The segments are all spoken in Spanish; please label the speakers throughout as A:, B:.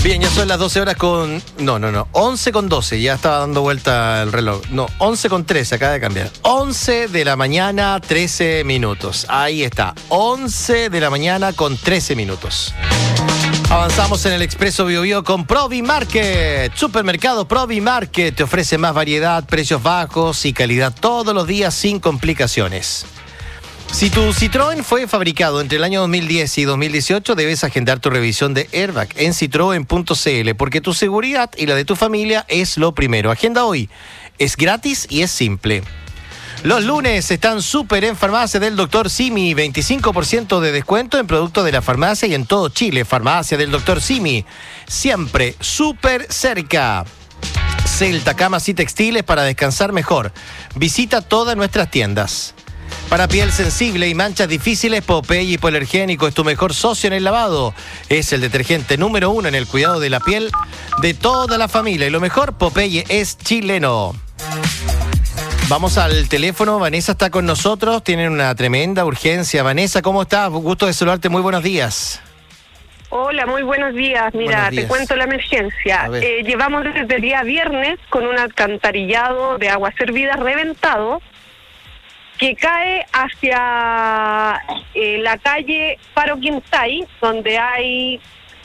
A: Bien, ya son las 12 horas con... No, 11 con 12, ya estaba dando vuelta el reloj. No, 11 con 13, acaba de cambiar. 11 de la mañana, 13 minutos. Ahí está, 11 de la mañana con 13 minutos. Avanzamos en el Expreso Bio Bio con Provi Market. Supermercado Provi Market te ofrece más variedad, precios bajos y calidad todos los días sin complicaciones. Si tu Citroën fue fabricado entre el año 2010 y 2018, debes agendar tu revisión de airbag en citroen.cl, porque tu seguridad y la de tu familia es lo primero. Agenda hoy. Es gratis y es simple. Los lunes están súper en Farmacia del Dr. Simi. 25% de descuento en productos de la farmacia y en todo Chile. Farmacia del Dr. Simi. Siempre súper cerca. Celta, camas y textiles para descansar mejor. Visita todas nuestras tiendas. Para piel sensible y manchas difíciles, Popeye Hipoalergénico es tu mejor socio en el lavado. Es el detergente número 1 en el cuidado de la piel de toda la familia. Y lo mejor, Popeye es chileno. Vamos al teléfono. Vanessa está con nosotros. Tienen una tremenda urgencia. Vanessa, ¿cómo estás? Gusto de saludarte. Muy buenos días.
B: Hola, muy buenos días. Mira,
A: Buenos días.
B: te cuento la emergencia. Llevamos desde el día viernes con un alcantarillado de agua servida reventado que cae hacia la calle Faro Quintay, donde hay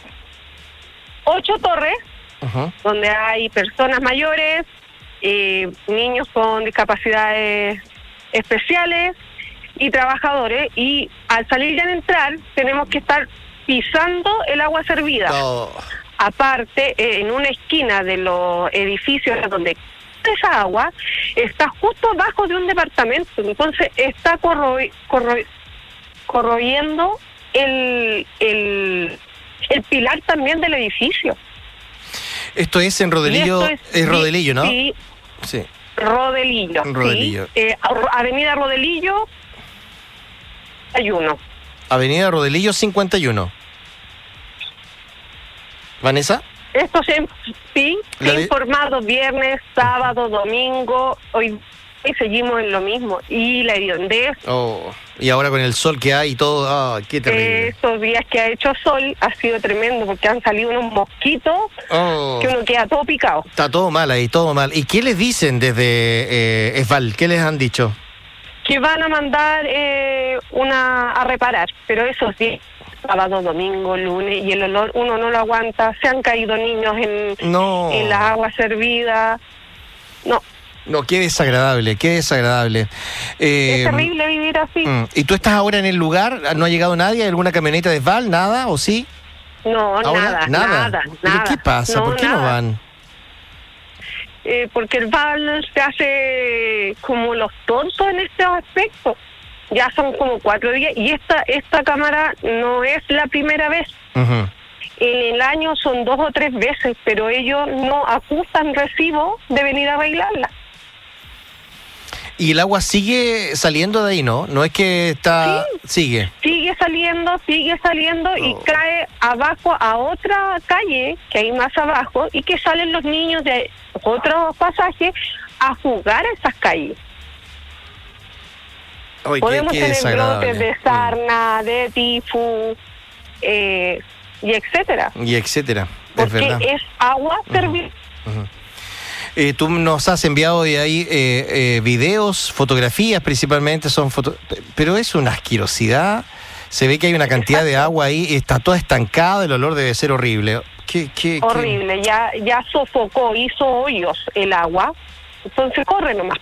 B: 8 torres, donde hay personas mayores, niños con discapacidades especiales y trabajadores, y al salir y al entrar tenemos que estar pisando el agua servida.
A: Oh.
B: Aparte, en una esquina de los edificios donde esa agua está justo abajo de un departamento, entonces está corroyendo el pilar también del edificio.
A: Esto es en Rodelillo, es Rodelillo, ¿no?
B: Sí,
A: Sí.
B: Rodelillo.
A: Rodelillo.
B: Sí. Avenida Rodelillo, hay uno.
A: Avenida Rodelillo 51. ¿Vanessa?
B: Esto se ha informado viernes, sábado, domingo, hoy seguimos en lo mismo. Y la hediondez.
A: Oh, y ahora con el sol que hay y todo, qué terrible.
B: Estos días que ha hecho sol ha sido tremendo porque han salido unos mosquitos que uno queda todo picado.
A: Está todo mal ahí, todo mal. ¿Y qué les dicen desde ESVAL? ¿Qué les han dicho?
B: Que van a mandar a reparar, pero eso sí, sábado, domingo, lunes, y el olor uno no lo aguanta. Se han caído niños en la agua servida.
A: No, qué desagradable, qué desagradable.
B: Es terrible vivir así.
A: ¿Y tú estás ahora en el lugar? ¿No ha llegado nadie? ¿Alguna camioneta de ESVAL? ¿Nada? ¿O sí?
B: No,
A: ¿Ahora?
B: nada.
A: ¿Pero qué pasa? ¿Por qué no van?
B: Porque el VAL se hace como los tontos en este aspecto. Ya son como 4 días y esta cámara no es la primera vez. En el año son 2 o 3 veces, pero ellos no acusan recibo de venir a bailarla.
A: Y el agua sigue saliendo de ahí, ¿no? No es que está...
B: Sí, sigue saliendo y cae abajo a otra calle que hay más abajo, y que salen los niños de otros pasajes a jugar a esas calles.
A: Ay,
B: podemos
A: qué
B: tener
A: desagradable.
B: brotes de sarna, de tifus, y etcétera.
A: Y etcétera,
B: porque
A: es verdad.
B: es agua servida.
A: Tú nos has enviado de ahí videos, fotografías principalmente, pero es una asquerosidad. Se ve que hay una cantidad de agua ahí y está toda estancada, el olor debe ser horrible.
B: Horrible, ya sofocó, hizo hoyos el agua, entonces corre nomás.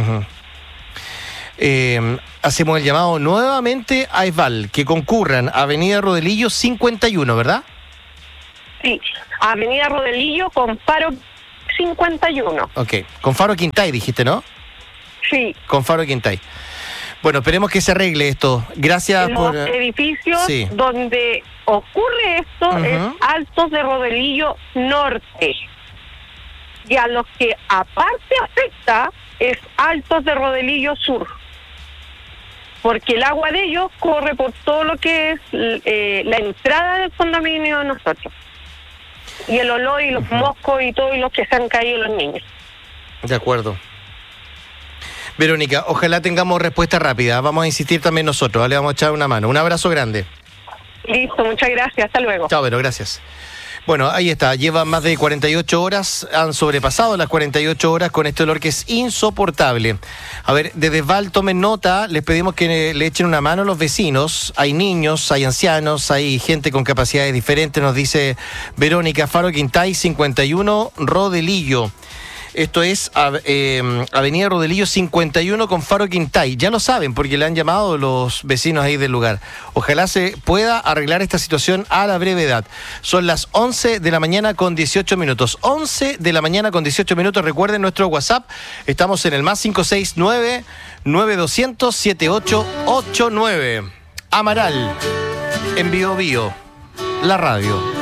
A: Hacemos el llamado nuevamente a ESVAL, que concurran a Avenida Rodelillo 51, ¿verdad?
B: Sí, Avenida Rodelillo con Faro 51.
A: Ok, con Faro Quintay dijiste, ¿no?
B: Sí.
A: Con Faro Quintay. Bueno, esperemos que se arregle esto. Gracias
B: Los edificios donde ocurre esto es Altos de Rodelillo Norte. Y a los que aparte afecta es Altos de Rodelillo Sur. Porque el agua de ellos corre por todo lo que es la entrada del condominio de nosotros. Y el olor y los moscos y todo, y los que se han caído los niños.
A: De acuerdo. Verónica, ojalá tengamos respuesta rápida. Vamos a insistir también nosotros, ¿vale? Vamos a echar una mano. Un abrazo grande.
B: Listo, muchas gracias. Hasta luego.
A: Chao, Vero, gracias. Bueno, ahí está, lleva más de 48 horas, han sobrepasado las 48 horas con este olor que es insoportable. A ver, desde Val tomen nota, les pedimos que le echen una mano a los vecinos. Hay niños, hay ancianos, hay gente con capacidades diferentes, nos dice Verónica. Faro Quintay 51 Rodelillo. Esto es Avenida Rodelillo 51 con Faro Quintay. Ya lo saben porque le han llamado los vecinos ahí del lugar. Ojalá se pueda arreglar esta situación a la brevedad. Son las 11 de la mañana con 18 minutos. 11 de la mañana con 18 minutos. Recuerden nuestro WhatsApp. Estamos en el más 569-9200-7889. Amaral, en Bio Bio, la radio.